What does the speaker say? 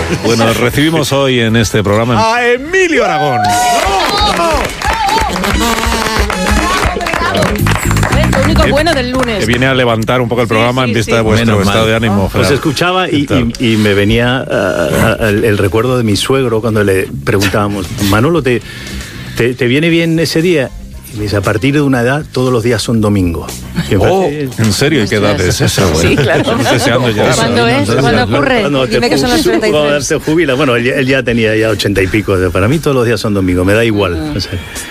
Bueno, recibimos hoy en este programa a Emilio Aragón. Lo único bueno del lunes. Que viene a levantar un poco el programa en vista de vuestro estado de ánimo. Os escuchaba y me venía el recuerdo de mi suegro cuando le preguntábamos, Manolo, ¿te viene bien ese día? Y me dice, a partir de una edad, todos los días son domingo. ¿En serio? ¿Y qué edad es esa? Sí, claro. ¿Cuándo es? ¿Cuándo ocurre? Dime que son las 33. Cuando se jubila. Bueno, él ya tenía 80 y pico. Para mí todos los días son domingo, me da igual. No sé.